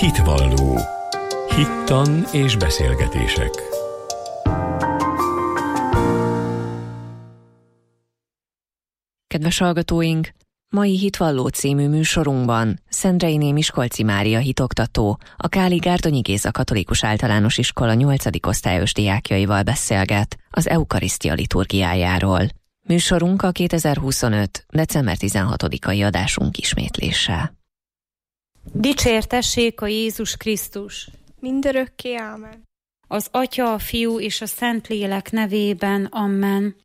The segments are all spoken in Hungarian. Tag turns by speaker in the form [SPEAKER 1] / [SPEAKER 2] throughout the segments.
[SPEAKER 1] Hitvalló. Hittan és beszélgetések.
[SPEAKER 2] Kedves hallgatóink! Mai Hitvalló című műsorunkban Szendreiné Miskolci Mária hitoktató, a Káli Gárdonyi Géza Katolikus Általános Iskola 8. osztályos diákjaival beszélget az eukarisztia liturgiájáról. Műsorunk a 2025. december 16-ai adásunk ismétlése.
[SPEAKER 3] Dicsértessék a Jézus Krisztus!
[SPEAKER 4] Mindörökké ámen.
[SPEAKER 3] Az Atya, a Fiú és a Szentlélek nevében, amen.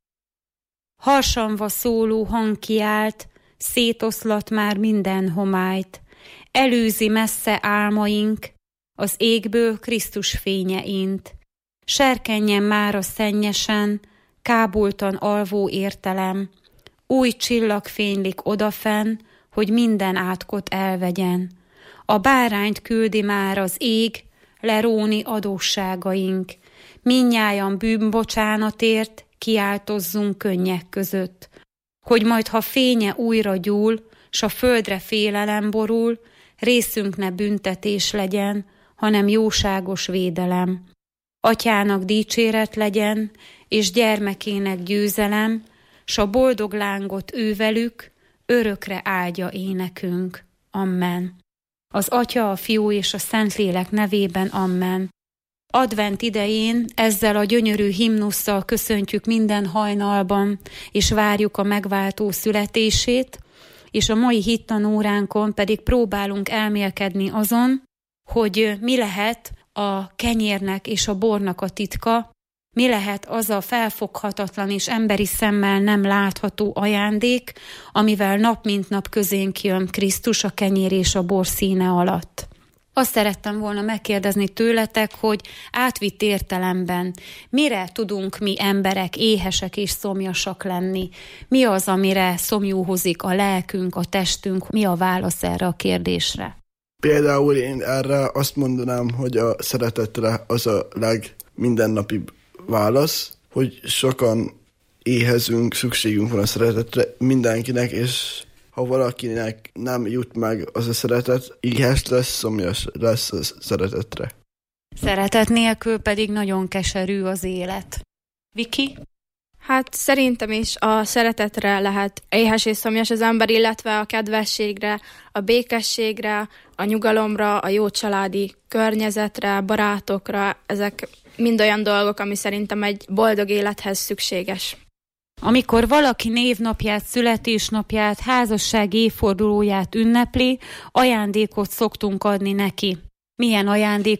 [SPEAKER 3] Harsanva szóló hang kiált, szétoszlat már minden homályt. Előzi messze álmaink, az égből Krisztus fénye int. Serkenjen már a szennyesen, kábultan alvó értelem. Új csillag fénylik odafenn, hogy minden átkot elvegyen. A bárányt küldi már az ég, leróni adósságaink. Mindnyájan bűnbocsánatért kiáltozzunk könnyek között. Hogy majd, ha fénye újra gyúl, s a földre félelem borul, részünk ne büntetés legyen, hanem jóságos védelem. Atyának dicséret legyen, és gyermekének győzelem, s a boldog lángot ővelük, örökre áldja énekünk. Amen. Az Atya, a Fiú és a Szentlélek nevében, amen. Advent idején ezzel a gyönyörű himnusszal köszöntjük minden hajnalban, és várjuk a megváltó születését, és a mai hittanóránkon pedig próbálunk elmélkedni azon, hogy mi lehet a kenyérnek és a bornak a titka, mi lehet az a felfoghatatlan és emberi szemmel nem látható ajándék, amivel nap mint nap közénk jön Krisztus a kenyér és a bor színe alatt. Azt szerettem volna megkérdezni tőletek, hogy átvitt értelemben mire tudunk mi emberek éhesek és szomjasak lenni? Mi az, amire szomjúhozik a lelkünk, a testünk? Mi a válasz erre a kérdésre?
[SPEAKER 5] Például én erre azt mondanám, hogy a szeretetre az a legmizennapibb válasz, hogy sokan éhezünk, szükségünk van a szeretetre mindenkinek, és ha valakinek nem jut meg az a szeretet, éhes lesz, szomjas lesz a szeretetre.
[SPEAKER 3] Szeretet nélkül pedig nagyon keserű az élet. Viki?
[SPEAKER 4] Hát szerintem is a szeretetre lehet éhes és szomjas az ember, illetve a kedvességre, a békességre, a nyugalomra, a jó családi környezetre, barátokra. Ezek mind olyan dolgok, ami szerintem egy boldog élethez szükséges.
[SPEAKER 3] Amikor valaki névnapját, születésnapját, házassági évfordulóját ünnepli, ajándékot szoktunk adni neki. Milyen ajándék